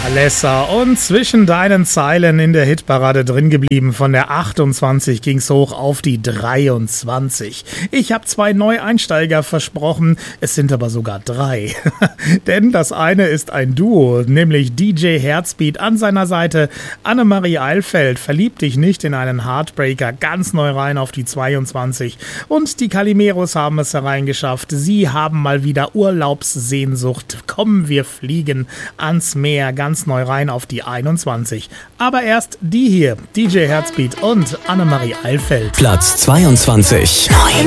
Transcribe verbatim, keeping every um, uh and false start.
Alessa und zwischen deinen Zeilen in der Hitparade drin geblieben. Von der achtundzwanzig ging's hoch auf die dreiundzwanzig. Ich habe zwei Neueinsteiger versprochen, es sind aber sogar drei. Denn das eine ist ein Duo, nämlich D J Herzbeat an seiner Seite. Annemarie Eilfeld, verlieb dich nicht in einen Heartbreaker, ganz neu rein auf die zweiundzwanzig. Und die Calimeros haben es hereingeschafft. Sie haben mal wieder Urlaubssehnsucht. Kommen wir fliegen ans Meer, ganz neu rein auf die einundzwanzig. Aber erst die hier, D J Herzbeat und Annemarie Eilfeld. Platz zweiundzwanzig. Neu.